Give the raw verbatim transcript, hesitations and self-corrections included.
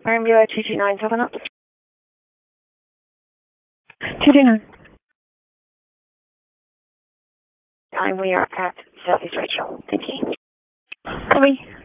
Iron Bureau two two nine, seven up. two two nine. Time we are at Southeast Rachel. Thank you. Copy.